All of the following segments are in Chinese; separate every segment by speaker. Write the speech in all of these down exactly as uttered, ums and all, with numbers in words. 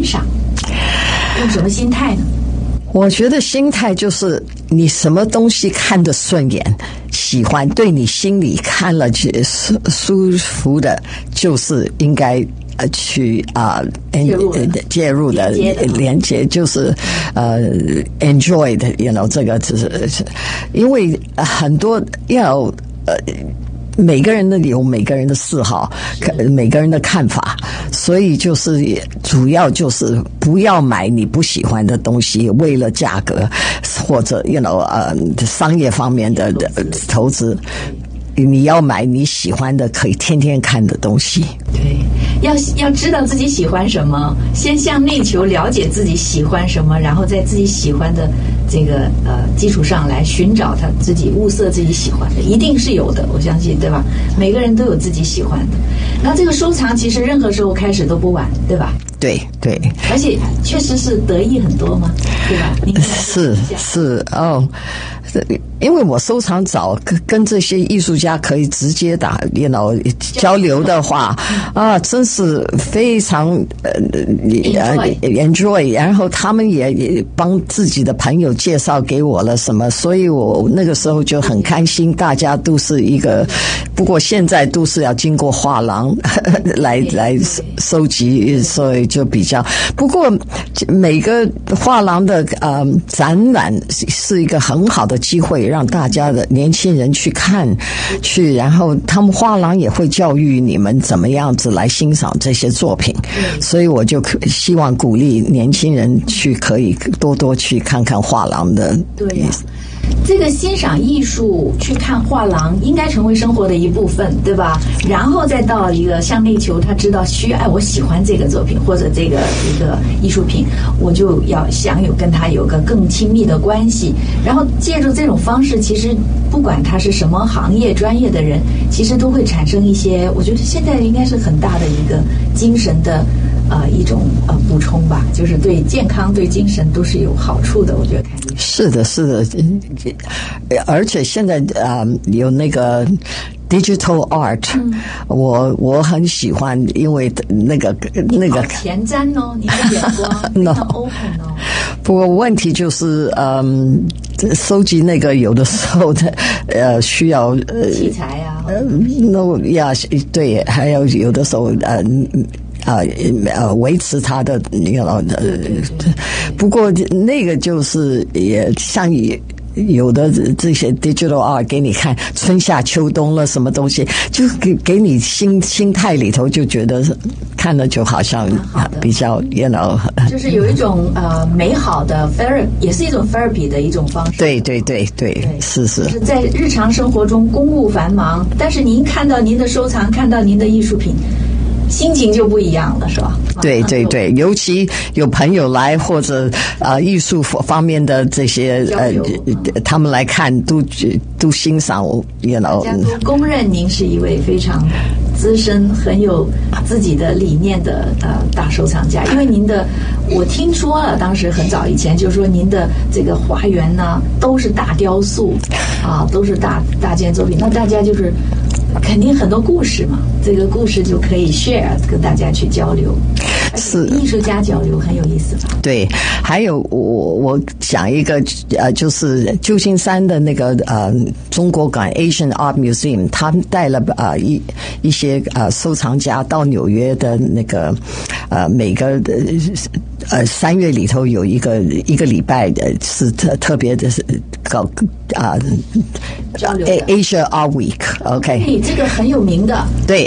Speaker 1: 欣赏？用什么心态呢？
Speaker 2: 我觉得心态就是你什么东西看得顺眼，喜欢，对你心里看了舒舒服的，就是应该呃去啊、呃、介入的介入的连接，就是呃 enjoy 的 you know 这个就是因为很多要呃。每个人的有每个人的嗜好，每个人的看法，所以就是主要就是不要买你不喜欢的东西，为了价格或者 you know 呃商业方面的投资，你要买你喜欢的可以天天看的东西。
Speaker 1: 对，要要知道自己喜欢什么，先向内求，了解自己喜欢什么，然后在自己喜欢的这个呃基础上来寻找他自己物色自己喜欢的，一定是有的，我相信，对吧？每个人都有自己喜欢的。那这个收藏其实任何时候开始都不晚，对吧？
Speaker 2: 对对，
Speaker 1: 而且确实是得益很多嘛，对吧？
Speaker 2: 是是哦，因为我收藏早，跟跟这些艺术家可以直接打电脑交流的话，啊，真是非常呃 enjoy, enjoy， 然后他们也也帮自己的朋友介绍给我了什么，所以我那个时候就很开心，大家都是一个，不过现在都是要经过画廊来来收集，所以就比较，不过每个画廊的呃展览是一个很好的机会，让大家的年轻人去看去，然后他们画廊也会教育你们怎么样子来欣赏这些作品，所以我就希望鼓励年轻人去可以多多去看看画廊的。
Speaker 1: 对呀、啊。这个欣赏艺术去看画廊应该成为生活的一部分，对吧？然后再到一个向内求，他知道需哎我喜欢这个作品或者这个一个艺术品，我就要想有跟他有个更亲密的关系，然后借助这种方式，其实不管他是什么行业专业的人，其实都会产生一些，我觉得现在应该是很大的一个精神的呃一种呃补充吧，就是对健康对精神都是有好处的，我觉得。
Speaker 2: 是的是的，而且现在啊、呃、有那个 digital art、嗯、我我很喜欢，因为那个那个
Speaker 1: 前瞻哦，你的眼光非常 open 哦。
Speaker 2: 不过问题就是嗯收集那个有的时候的呃需要呃
Speaker 1: 器材啊
Speaker 2: 呃 no 呀对，还有有的时候呃啊呃维持它的那个呃，不过那个就是也像有的这些 digital art 给你看春夏秋冬了什么东西，就给给你心心态里头就觉得看了就好像比较 you know
Speaker 1: 就是有一种呃美好的 therapy， 也是一种 therapy 的一种方式。
Speaker 2: 对对对 对, 对是是。
Speaker 1: 就是在日常生活中公务繁忙，但是您看到您的收藏，看到您的艺术品，心情就不一样了，是吧？
Speaker 2: 对对对，尤其有朋友来或者啊、呃、艺术方面的这些呃他们来看都都欣赏我 you know
Speaker 1: 大家都公认您是一位非常资深很有自己的理念的呃大收藏家，因为您的我听说了，当时很早以前就是说您的这个花园呢都是大雕塑啊，都是大大件作品，那大家就是肯定很多故事嘛，这个故事就可以 share 跟大家去交流，是艺术家交流很有意思吧？
Speaker 2: 对，还有我我讲一个呃，就是旧金山的那个呃中国馆 Asian Art Museum， 他们带了呃一一些呃收藏家到纽约的那个呃每个呃三月里头有一个一个礼拜的是特特别的是搞啊、呃、
Speaker 1: 交流
Speaker 2: Asia Art Week，OK，、okay
Speaker 1: 这个很有名的，
Speaker 2: 对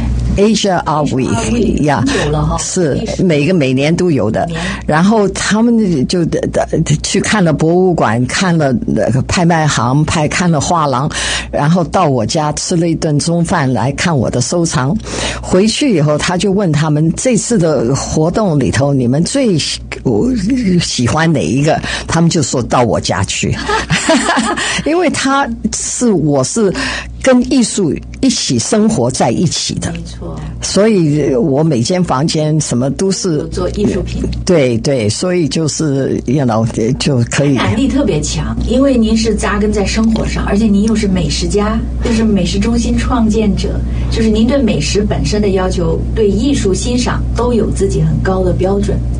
Speaker 2: ，Asia Art Week 呀，是每个每年都有的。然后他们就去看了博物馆，看了拍卖行，拍看了画廊，然后到我家吃了一顿中饭，来看我的收藏。回去以后，他就问他们这次的活动里头，你们最喜欢哪一个？他们就说到我家去，因为他是我是跟艺术一起生活在一起的，
Speaker 1: 没错。
Speaker 2: 所以我每间房间什么都是
Speaker 1: 做艺术品，
Speaker 2: 对对，所以就是you know就可以。
Speaker 1: 感染力特别强，因为您是扎根在生活上，而且您又是美食家，又是美食中心创建者，就是您对美食本身的要求，对艺术欣赏都有自己很高的标准。